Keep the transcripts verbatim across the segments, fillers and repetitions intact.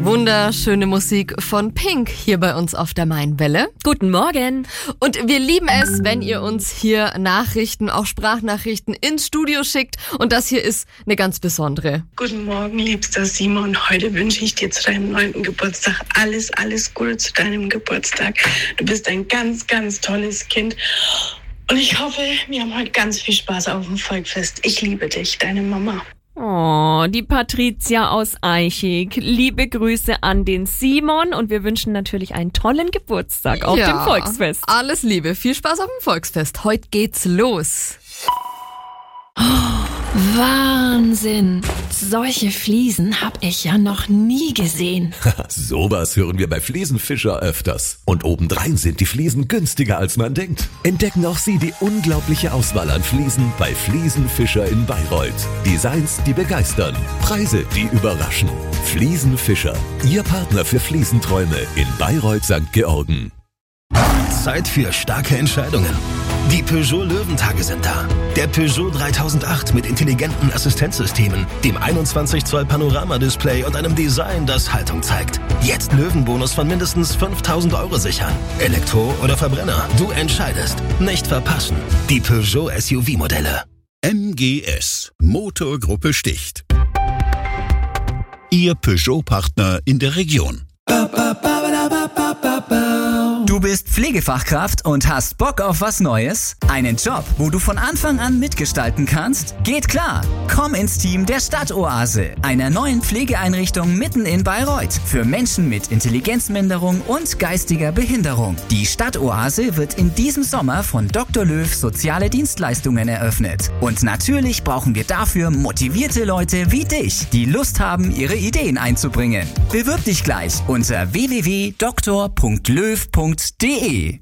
Wunderschöne Musik von Pink hier bei uns auf der Mainwelle. Guten Morgen. Und wir lieben es, wenn ihr uns hier Nachrichten, auch Sprachnachrichten ins Studio schickt. Und das hier ist eine ganz besondere. Guten Morgen, liebster Simon. Heute wünsche ich dir zu deinem neunten Geburtstag alles, alles Gute zu deinem Geburtstag. Du bist ein ganz, ganz tolles Kind. Und ich hoffe, wir haben heute ganz viel Spaß auf dem Volksfest. Ich liebe dich, deine Mama. Oh, die Patricia aus Eichig. Liebe Grüße an den Simon und wir wünschen natürlich einen tollen Geburtstag auf ja, dem Volksfest. Alles Liebe, viel Spaß auf dem Volksfest. Heute geht's los. Wahnsinn! Solche Fliesen hab ich ja noch nie gesehen. Sowas hören wir bei Fliesenfischer öfters. Und obendrein sind die Fliesen günstiger, als man denkt. Entdecken auch Sie die unglaubliche Auswahl an Fliesen bei Fliesenfischer in Bayreuth. Designs, die begeistern. Preise, die überraschen. Fliesenfischer, Ihr Partner für Fliesenträume in Bayreuth Sankt Georgen. Zeit für starke Entscheidungen. Die Peugeot Löwentage sind da. Der Peugeot dreitausendacht mit intelligenten Assistenzsystemen, dem einundzwanzig Zoll Panoramadisplay und einem Design, das Haltung zeigt. Jetzt Löwenbonus von mindestens fünftausend Euro sichern. Elektro oder Verbrenner, du entscheidest. Nicht verpassen. Die Peugeot S U V-Modelle. M G S. Motorgruppe Sticht. Ihr Peugeot-Partner in der Region. Du bist Pflegefachkraft und hast Bock auf was Neues? Einen Job, wo du von Anfang an mitgestalten kannst? Geht klar! Komm ins Team der Stadtoase, einer neuen Pflegeeinrichtung mitten in Bayreuth für Menschen mit Intelligenzminderung und geistiger Behinderung. Die Stadtoase wird in diesem Sommer von Doktor Löw Soziale Dienstleistungen eröffnet. Und natürlich brauchen wir dafür motivierte Leute wie dich, die Lust haben, ihre Ideen einzubringen. Bewirb dich gleich unter w w w punkt doktor punkt löw punkt de.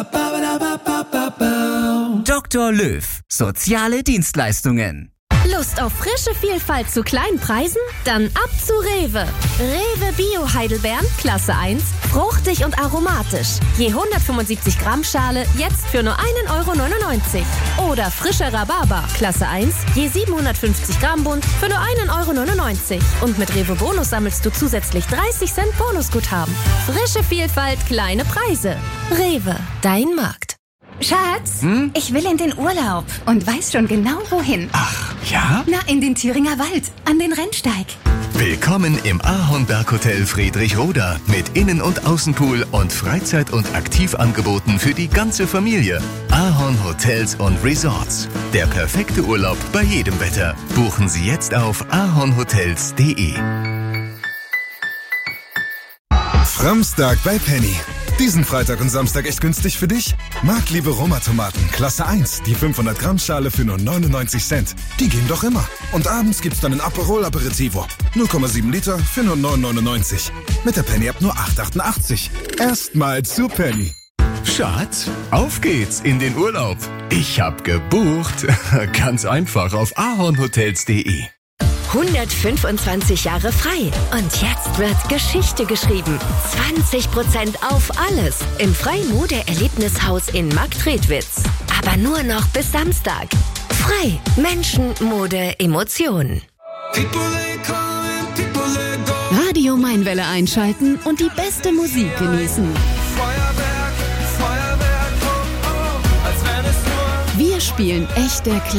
Doktor Löw. Soziale Dienstleistungen. Lust auf frische Vielfalt zu kleinen Preisen? Dann ab zu Rewe. Rewe Bio Heidelbeeren, Klasse eins, fruchtig und aromatisch. Je hundertfünfundsiebzig Gramm Schale, jetzt für nur einen Euro neunundneunzig. Oder frischer Rhabarber, Klasse eins, je siebenhundertfünfzig Gramm Bund, für nur einen Euro neunundneunzig. Und mit Rewe Bonus sammelst du zusätzlich dreißig Cent Bonusguthaben. Frische Vielfalt, kleine Preise. Rewe, dein Markt. Schatz, hm? Ich will in den Urlaub und weiß schon genau wohin. Ach, ja? Na, in den Thüringer Wald, an den Rennsteig. Willkommen im Ahornberg-Hotel Friedrichroda mit Innen- und Außenpool und Freizeit- und Aktivangeboten für die ganze Familie. Ahorn Hotels und Resorts. Der perfekte Urlaub bei jedem Wetter. Buchen Sie jetzt auf ahornhotels punkt de. Framstag bei Penny. Diesen Freitag und Samstag echt günstig für dich? Marktliebe Roma-Tomaten, Klasse eins, die fünfhundert Gramm Schale für nur neunundneunzig Cent. Die gehen doch immer. Und abends gibt's dann ein Aperol Aperitivo. null Komma sieben Liter für nur neun neunundneunzig. Mit der Penny ab nur acht achtundachtzig. Erstmal zu Penny. Schatz, auf geht's in den Urlaub. Ich hab gebucht. Ganz einfach auf ahornhotels punkt de. hundertfünfundzwanzig Jahre frei. Und jetzt wird Geschichte geschrieben. zwanzig Prozent auf alles im Frei-Mode-Erlebnishaus in Marktredwitz. Aber nur noch bis Samstag. Frei. Menschen, Mode, Emotionen. Radio Mainwelle einschalten und die beste Musik genießen. Wir spielen echte Klassiker.